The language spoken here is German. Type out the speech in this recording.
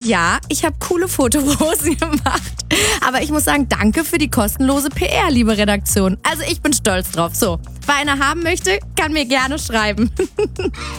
ja, ich habe coole Fotoposen gemacht. Aber ich muss sagen, danke für die kostenlose PR, liebe Redaktion. Also ich bin stolz drauf. So, wer eine haben möchte, kann mir gerne schreiben.